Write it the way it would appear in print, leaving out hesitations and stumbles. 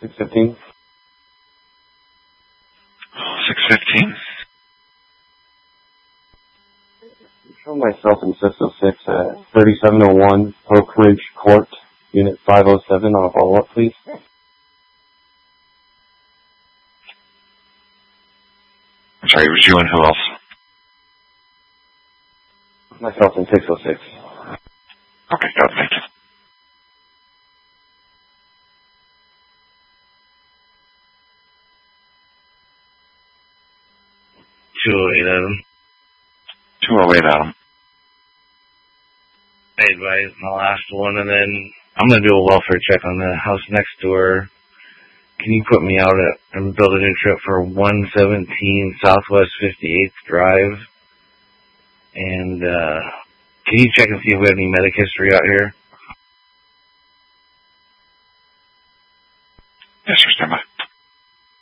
615. 615. Show myself in 606 at 3701 Oak Ridge Court, Unit 507 on a follow-up, please. I'm sorry, it was you and who else? Myself in 606. Okay, got it, thank you. 208 Adam. 208 Adam. I advised my last one, and then I'm going to do a welfare check on the house next door. Can you put me out at and build a new trip for 117 Southwest 58th Drive? And can you check and see if we have any medic history out here?